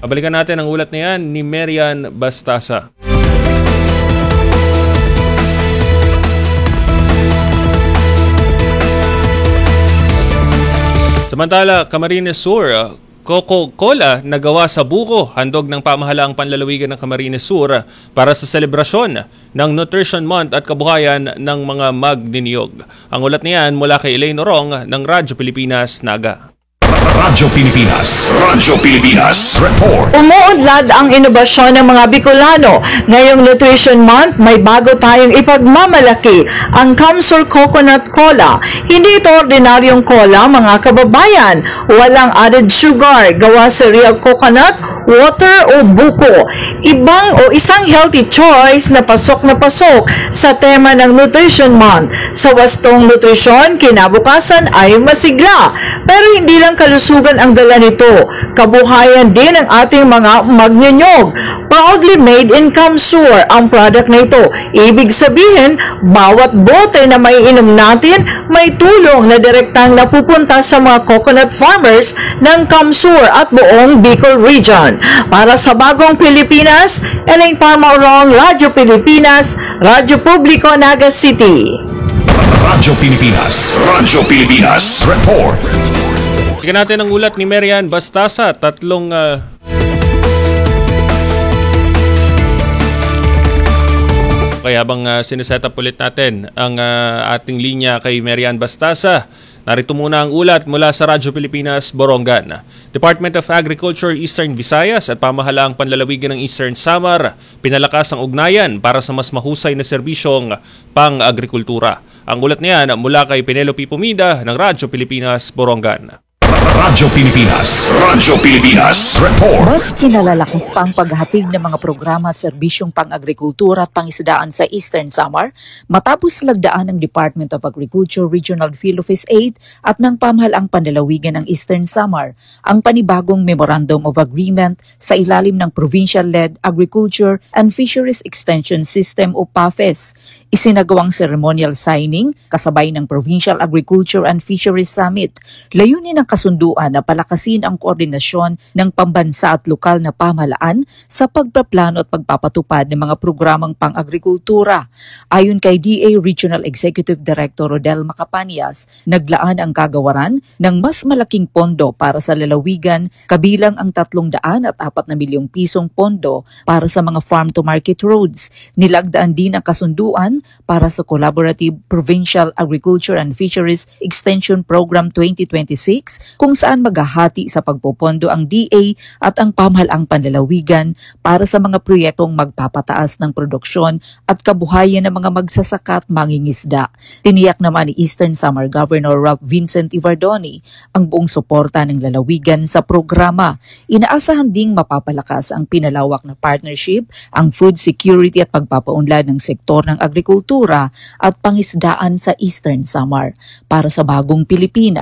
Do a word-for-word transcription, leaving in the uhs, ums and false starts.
Abalikan natin ang ulat na yan ni Marian Bastasa. Samantala, Camarines Sur, Coca-Cola na gawa sa buko, handog ng pamahalaang panlalawigan ng Camarines Sur para sa selebrasyon ng Nutrition Month at kabuhayan ng mga magniniyog. Ang ulat niyan mula kay Elaine Orong ng Radyo Pilipinas, Naga. Radyo Pilipinas, Radyo Pilipinas, report. Umuunlad ang inobasyon ng mga Bicolano. Ngayong Nutrition Month, may bago tayong ipagmamalaki, ang Kamsur Coconut Cola. Hindi ito ordinaryong cola, mga kababayan. Walang added sugar, gawa sa real coconut, water o buko. Ibang o isang healthy choice na pasok na pasok sa tema ng Nutrition Month. Sa wastong nutrisyon, kinabukasan ay masigla. Pero hindi lang kalusugan ang dala nito, kabuhayan din ang ating mga magnyonyog. Proudly made in Kamsur ang product na ito. Ibig sabihin, bawat bote na maiinom natin may tulong na direktang napupunta sa mga coconut farmers ng Kamsur at buong Bicol Region. Para sa Bagong Pilipinas, Elaine Parmaurong, Radyo Pilipinas, Radyo Publiko, Naga City. Radyo Pilipinas, Radyo Pilipinas, report. Tingnan natin ang ulat ni Marian Bastasa. Tatlong uh, kaya habang uh, sineset up ulit natin ang uh, ating linya kay Marian Bastasa, narito muna ang ulat mula sa Radyo Pilipinas, Borongan. Department of Agriculture Eastern Visayas at pamahalaang panlalawigan ng Eastern Samar pinalakas ang ugnayan para sa mas mahusay na serbisyong pang-agrikultura. Ang ulat niyan mula kay Penelope Pumida ng Radyo Pilipinas, Borongan. Radyo Pilipinas, Radyo Pilipinas, report. Mas kinalalakis pa ang paghahatid ng mga programa at serbisyong pang-agrikultura at pangisdaan sa Eastern Samar matapos lagdaan ng Department of Agriculture Regional Field Office eight at ng pamahalaang panlalawigan ng Eastern Samar ang panibagong Memorandum of Agreement sa ilalim ng Provincial-led Agriculture and Fisheries Extension System o P A F E S. Isinagawang ceremonial signing kasabay ng Provincial Agriculture and Fisheries Summit. Layunin ng kasunduan na palakasin ang koordinasyon ng pambansa at lokal na pamahalaan sa pagpaplano at pagpapatupad ng mga programang pang-agrikultura. Ayon kay D A Regional Executive Director Rodel Macapanias, naglaan ang kagawaran ng mas malaking pondo para sa lalawigan, kabilang ang tatlong daan at apat na milyong pisong pondo para sa mga farm-to-market roads. Nilagdaan din ang kasunduan para sa Collaborative Provincial Agriculture and Fisheries Extension Program twenty twenty-six kung saan maghahati sa pagpopondo ang D A at ang pamahalaang panlalawigan para sa mga proyektong magpapataas ng produksyon at kabuhayan ng mga magsasaka at mangingisda. Tiniyak naman ni Eastern Samar Governor Ralph Vincent Ivardoni ang buong suporta ng lalawigan sa programa. Inaasahan ding mapapalakas ang pinalawak na partnership, ang food security at pagpapaunlad ng sektor ng agrikultura at pangisdaan sa Eastern Samar. Para sa Bagong Pilipinas,